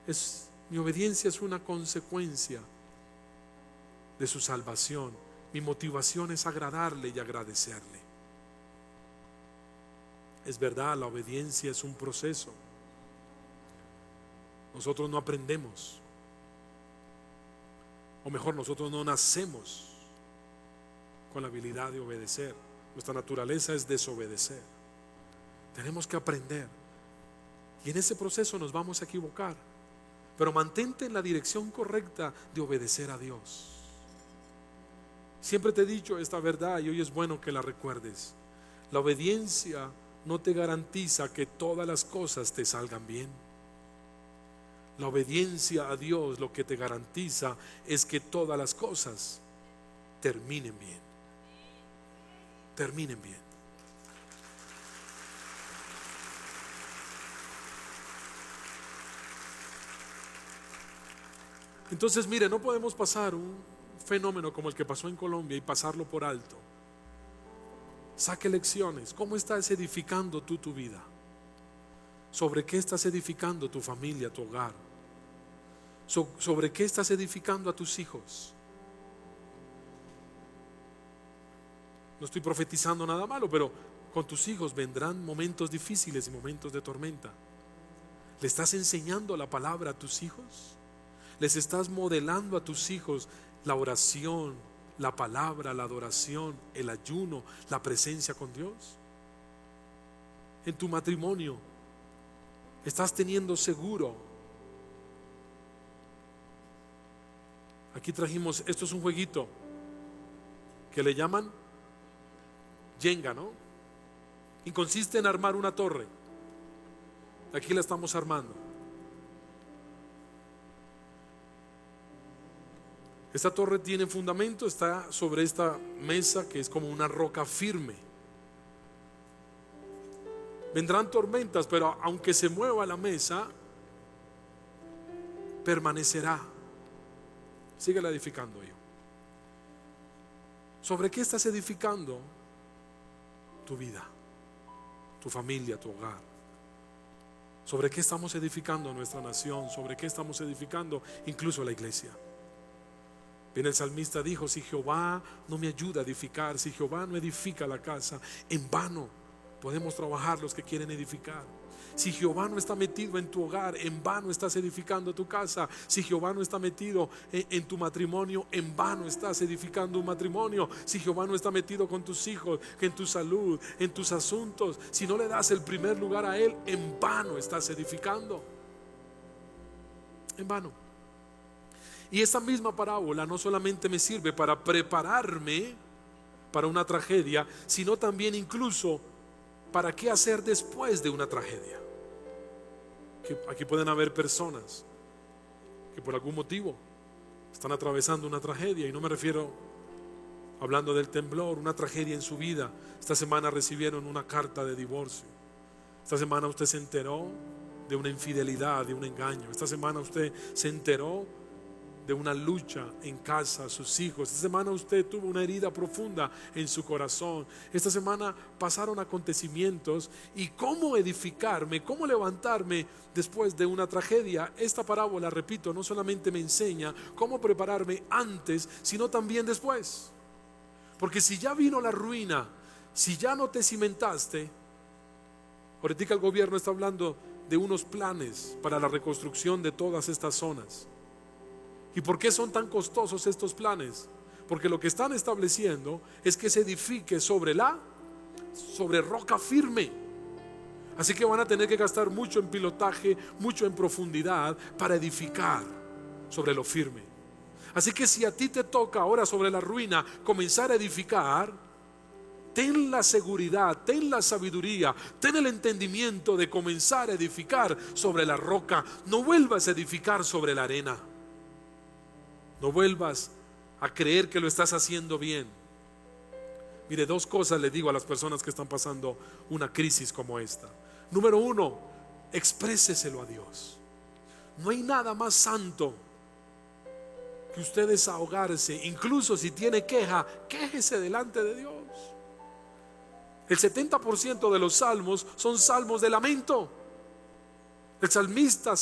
Mi obediencia es una consecuencia de su salvación. Mi motivación es agradarle y agradecerle. Es verdad, la obediencia es un proceso. Nosotros no aprendemos, o mejor, nosotros no nacemos con la habilidad de obedecer. Nuestra naturaleza es desobedecer. Tenemos que aprender, y en ese proceso nos vamos a equivocar, pero mantente en la dirección correcta de obedecer a Dios. Siempre te he dicho esta verdad y hoy es bueno que la recuerdes. La obediencia no te garantiza que todas las cosas te salgan bien. La obediencia a Dios lo que te garantiza es que todas las cosas terminen bien. Terminen bien. Entonces, mire, no podemos pasar un fenómeno como el que pasó en Colombia y pasarlo por alto. Saque lecciones. ¿Cómo estás edificando tú tu vida? ¿Sobre qué estás edificando tu familia, tu hogar? ¿Sobre qué estás edificando a tus hijos? No estoy profetizando nada malo, pero con tus hijos vendrán momentos difíciles y momentos de tormenta. ¿Le estás enseñando la palabra a tus hijos? ¿Les estás modelando a tus hijos la oración, la palabra, la adoración, el ayuno, la presencia con Dios? En tu matrimonio, ¿estás teniendo seguro? Aquí trajimos, esto es un jueguito que le llaman Jenga, ¿no? Y consiste en armar una torre. Aquí la estamos armando. Esta torre tiene fundamento, está sobre esta mesa que es como una roca firme. Vendrán tormentas, pero aunque se mueva la mesa, permanecerá. Síguela edificando, hijo. ¿Sobre qué estás edificando tu vida, tu familia, tu hogar? ¿Sobre qué estamos edificando nuestra nación? ¿Sobre qué estamos edificando incluso la iglesia? Bien, el salmista dijo: si Jehová no me ayuda a edificar, si Jehová no edifica la casa, en vano podemos trabajar los que quieren edificar. Si Jehová no está metido en tu hogar, en vano estás edificando tu casa. Si Jehová no está metido en tu matrimonio, en vano estás edificando un matrimonio. Si Jehová no está metido con tus hijos, en tu salud, en tus asuntos, si no le das el primer lugar a Él, en vano estás edificando. En vano. Y esta misma parábola no solamente me sirve para prepararme para una tragedia, sino también incluso para qué hacer después de una tragedia. Que aquí pueden haber personas que por algún motivo están atravesando una tragedia, y no me refiero hablando del temblor, una tragedia en su vida. Esta semana recibieron una carta de divorcio. Esta semana usted se enteró de una infidelidad, de un engaño. Esta semana usted se enteró de una lucha en casa, sus hijos. Esta semana usted tuvo una herida profunda en su corazón. Esta semana pasaron acontecimientos, y cómo edificarme, cómo levantarme después de una tragedia. Esta parábola, repito, no solamente me enseña cómo prepararme antes, sino también después. Porque si ya vino la ruina, si ya no te cimentaste, ahorita el gobierno está hablando de unos planes para la reconstrucción de todas estas zonas. ¿Y por qué son tan costosos estos planes? Porque lo que están estableciendo es que se edifique sobre roca firme. Así que van a tener que gastar mucho en pilotaje, mucho en profundidad para edificar sobre lo firme. Así que si a ti te toca ahora sobre la ruina comenzar a edificar, ten la seguridad, ten la sabiduría, ten el entendimiento de comenzar a edificar sobre la roca. No vuelvas a edificar sobre la arena. No vuelvas a creer que lo estás haciendo bien. Mire, dos cosas le digo a las personas que están pasando una crisis como esta. Número uno, expréseselo a Dios. No hay nada más santo que usted desahogarse. Incluso si tiene queja, quéjese delante de Dios. El 70% de los salmos son salmos de lamento. El salmista